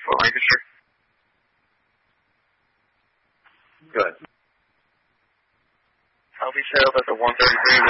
for Lancashire. Good. I'll be sailed at the 1:33